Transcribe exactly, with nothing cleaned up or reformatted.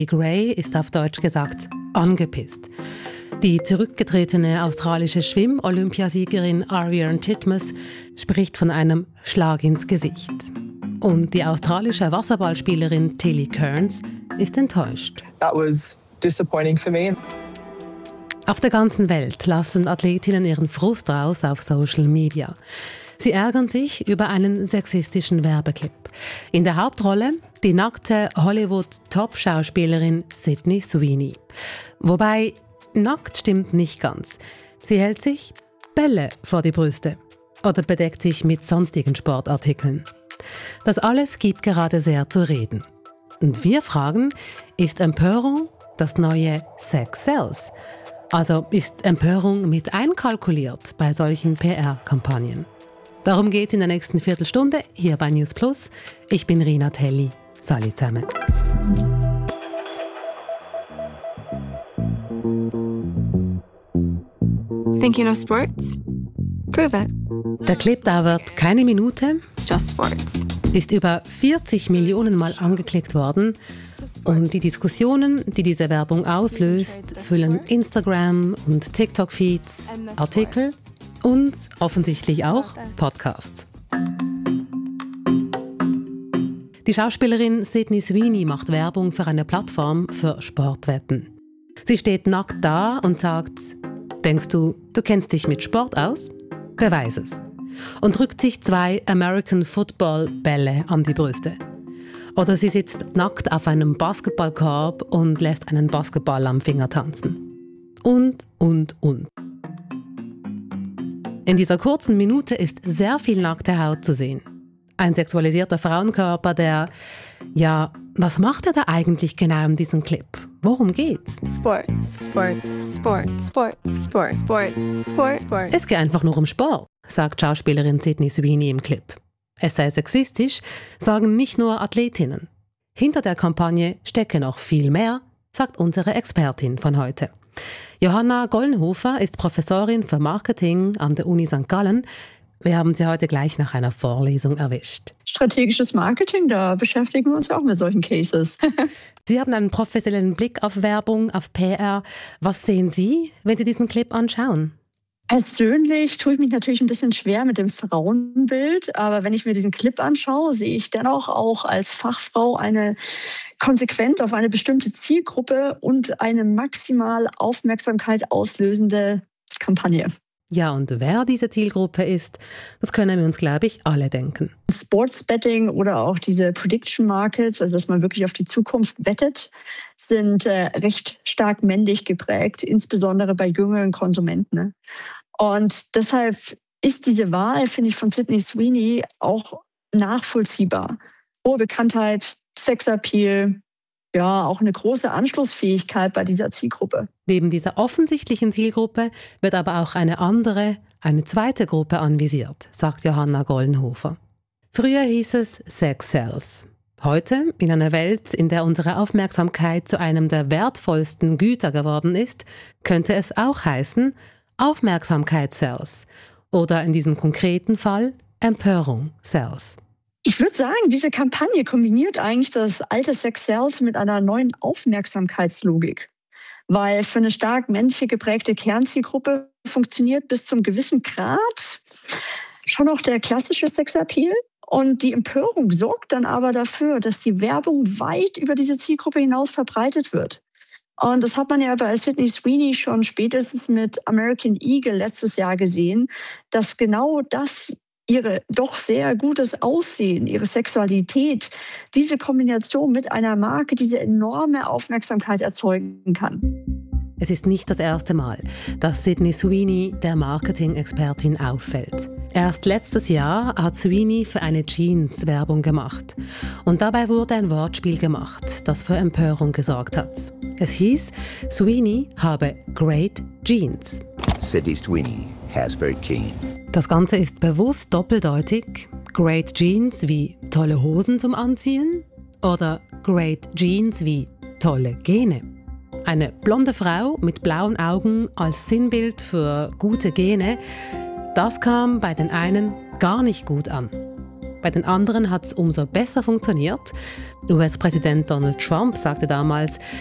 Gray ist auf Deutsch gesagt angepisst. Die zurückgetretene australische Schwimm-Olympiasiegerin Ariarne Titmus spricht von einem Schlag ins Gesicht. Und die australische Wasserballspielerin Tilly Kearns ist enttäuscht. That was disappointing for me. Auf der ganzen Welt lassen Athletinnen ihren Frust raus auf Social Media. Sie ärgern sich über einen sexistischen Werbeclip. In der Hauptrolle die nackte Hollywood-Top-Schauspielerin Sydney Sweeney. Wobei, nackt stimmt nicht ganz. Sie hält sich Bälle vor die Brüste oder bedeckt sich mit sonstigen Sportartikeln. Das alles gibt gerade sehr zu reden. Und wir fragen, ist Empörung das neue Sex Sells? Also ist Empörung mit einkalkuliert bei solchen P R-Kampagnen? Darum geht es in der nächsten Viertelstunde hier bei News Plus. Ich bin Rina Telli. Salut zusammen. Thinking of sports? Prove it. Der Clip dauert keine Minute, Just sports. ist über vierzig Millionen Mal angeklickt worden und die Diskussionen, die diese Werbung auslöst, füllen Instagram und TikTok-Feeds, Artikel und offensichtlich auch Podcasts. Die Schauspielerin Sydney Sweeney macht Werbung für eine Plattform für Sportwetten. Sie steht nackt da und sagt: Denkst du, du kennst dich mit Sport aus? Beweis es. Und drückt sich zwei American Football Bälle an die Brüste. Oder sie sitzt nackt auf einem Basketballkorb und lässt einen Basketball am Finger tanzen. Und, und, und. In dieser kurzen Minute ist sehr viel nackte Haut zu sehen. Ein sexualisierter Frauenkörper, der, ja, was macht er da eigentlich genau in diesem Clip? Worum geht's? Sports, Sports, Sports, Sports, Sports, Sports, Sports, Sports. Es geht einfach nur um Sport, sagt Schauspielerin Sydney Sweeney im Clip. Es sei sexistisch, sagen nicht nur Athletinnen. Hinter der Kampagne stecke noch viel mehr, sagt unsere Expertin von heute. Johanna Gollenhofer ist Professorin für Marketing an der Uni Sankt Gallen. Wir haben sie heute gleich nach einer Vorlesung erwischt. Strategisches Marketing, da beschäftigen wir uns ja auch mit solchen Cases. Sie haben einen professionellen Blick auf Werbung, auf P R. Was sehen Sie, wenn Sie diesen Clip anschauen? Persönlich tue ich mich natürlich ein bisschen schwer mit dem Frauenbild, aber wenn ich mir diesen Clip anschaue, sehe ich dennoch auch als Fachfrau eine konsequent auf eine bestimmte Zielgruppe und eine maximal Aufmerksamkeit auslösende Kampagne. Ja, und wer diese Zielgruppe ist, das können wir uns, glaube ich, alle denken. Sportsbetting oder auch diese Prediction Markets, also dass man wirklich auf die Zukunft wettet, sind äh, recht stark männlich geprägt, insbesondere bei jüngeren Konsumenten. Ne? Und deshalb ist diese Wahl, finde ich, von Sydney Sweeney auch nachvollziehbar. Hohe Bekanntheit, Sexappeal, ja, auch eine große Anschlussfähigkeit bei dieser Zielgruppe. Neben dieser offensichtlichen Zielgruppe wird aber auch eine andere, eine zweite Gruppe anvisiert, sagt Johanna Gollenhofer. Früher hieß es Sex Sells. Heute, in einer Welt, in der unsere Aufmerksamkeit zu einem der wertvollsten Güter geworden ist, könnte es auch heißen Aufmerksamkeit sells oder in diesem konkreten Fall Empörung sells. Ich würde sagen, diese Kampagne kombiniert eigentlich das alte Sex Sells mit einer neuen Aufmerksamkeitslogik. Weil für eine stark männliche geprägte Kernzielgruppe funktioniert bis zum gewissen Grad schon noch der klassische Sexappeal. Und die Empörung sorgt dann aber dafür, dass die Werbung weit über diese Zielgruppe hinaus verbreitet wird. Und das hat man ja bei Sydney Sweeney schon spätestens mit American Eagle letztes Jahr gesehen, dass genau das ihre doch sehr gutes Aussehen, ihre Sexualität, diese Kombination mit einer Marke diese enorme Aufmerksamkeit erzeugen kann. Es ist nicht das erste Mal, dass Sydney Sweeney der Marketing-Expertin auffällt. Erst letztes Jahr hat Sweeney für eine Jeans Werbung gemacht. Und dabei wurde ein Wortspiel gemacht, das für Empörung gesorgt hat. Es hieß, Sweeney habe great jeans. Sydney Sweeney has great jeans. Das Ganze ist bewusst doppeldeutig. Great Jeans wie tolle Hosen zum Anziehen oder Great Jeans wie tolle Gene. Eine blonde Frau mit blauen Augen als Sinnbild für gute Gene, das kam bei den einen gar nicht gut an. Bei den anderen hat es umso besser funktioniert. U S-Präsident Donald Trump sagte damals,